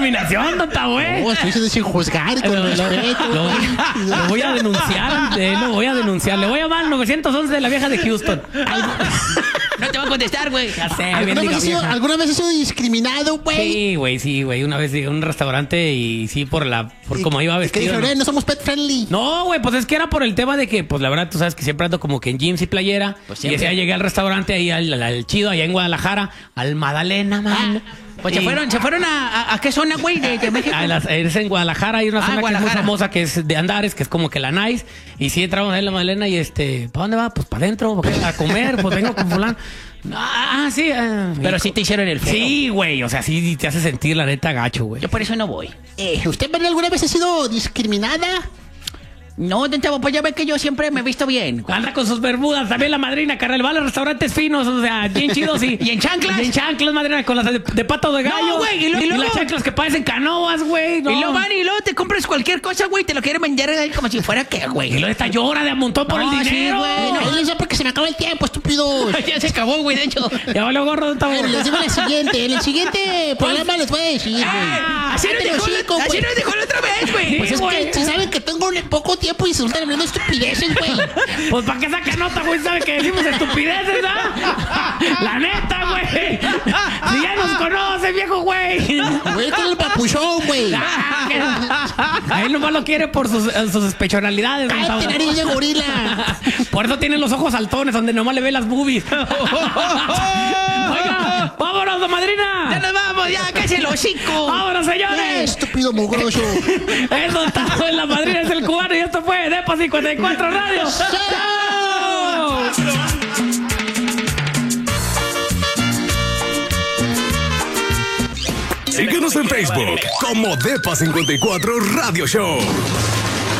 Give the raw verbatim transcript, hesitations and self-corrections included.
discriminación, tonta, güey. No, estoy diciendo sin juzgar, con Lo, lo- respeto. lo- lo voy a denunciar, eh, lo voy a denunciar. Le voy a llamar al nueve once de la vieja de Houston. No te va a contestar, güey. Ya sé, ¿Alguna bien vez, diga has sido, vieja. ¿Alguna vez has sido discriminado, güey? Sí, güey, sí, güey. Una vez llegué a un restaurante y sí, por la, por Y- cómo iba y que vestido. dije, ¿no? no somos pet friendly. No, güey, pues es que era por el tema de que, pues la verdad, tú sabes que siempre ando como que en jeans y playera. Pues y siempre. ese día llegué al restaurante ahí, al, al- al chido, allá en Guadalajara, al Madalena, man. Pues se Y- fueron, se fueron a, a, ¿a qué zona, güey, de, de México? A las- es en Guadalajara, hay una Ah, zona que es muy Guadalajara. famosa que es de Andares, que es como que la Nice. Y sí entramos ahí en la Madalena y este, ¿para dónde va? Pues para adentro, porque a comer, pues vengo con fulano. Ah, sí. ah, Pero sí te hicieron el feo. Sí, güey, o sea, sí te hace sentir la neta gacho, güey. Yo por eso no voy. Eh, ¿Usted, María, alguna vez ha sido discriminada? No, don Chavo, pues ya ves que yo siempre me he visto bien. Anda con sus bermudas, también la madrina, carnal, va a los restaurantes finos, o sea, bien chidos y... ¿Y en chanclas? Y en chanclas, madrina, con las de, de pato de gallo. No, güey, y lo- y luego- las chanclas que parecen canoas, güey. No. Y luego van y luego te compras cualquier cosa, güey, te lo quieren vender ahí como si fuera que, Y güey. luego esta llora de a montón por No, el sí, dinero. güey, No, no. les digo porque se me acaba el tiempo, estúpidos. Ya se acabó, güey, de hecho. Ya vale gorro, está Bueno, les digo la siguiente. En el siguiente programa les voy a decir, güey. Ah, así nos Cállate los dejó, hocico, así güey. nos dejó la otra vez, güey. Pues es güey. que si saben que tengo un poco tiempo y se están hablando de estupideces, güey. Pues para que saque nota, güey, sabe que decimos estupideces, ¿ah? La neta, güey. Si ya nos conoce, viejo, güey. Güey, con el papuchón, güey. A él nomás lo quiere por sus, eh, sus especialidades. don Cállate, Saúl. nariz de gorila. Por eso tiene los ojos saltones, donde nomás le ve las boobies. Oiga, vámonos, don Ya madrina. nos vamos, ya, que es el hocico. Vámonos, Eh, señores. Estúpido mugroso. Eso está en la madrina, es el cubano y esto fue Depa cincuenta y cuatro Radio. ¡Chao! Síguenos en Facebook como Depa cincuenta y cuatro Radio Show.